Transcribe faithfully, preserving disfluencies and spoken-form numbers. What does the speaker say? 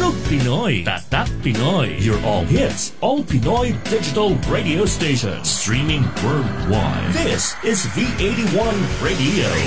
Tug Pinoy, Tatak Pinoy. Your all hits, all Pinoy digital radio station. Streaming worldwide. This is V eighty-one Radio.